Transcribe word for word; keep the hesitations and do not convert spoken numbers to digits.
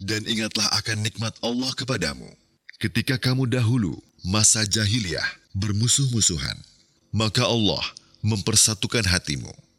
Dan ingatlah akan nikmat Allah kepadamu. Ketika kamu dahulu, masa jahiliyah, bermusuh-musuhan, maka Allah mempersatukan hatimu.